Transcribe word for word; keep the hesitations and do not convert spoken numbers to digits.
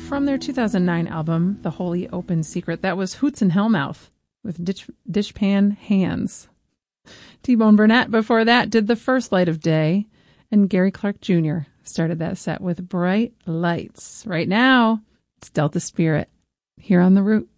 From their two thousand nine album, The Holy Open Secret, that was Hoots and Hellmouth with Dish, Dishpan Hands. T-Bone Burnett before that did The First Light of Day, and Gary Clark Junior started that set with Bright Lights. Right now, it's Delta Spirit here on The Root.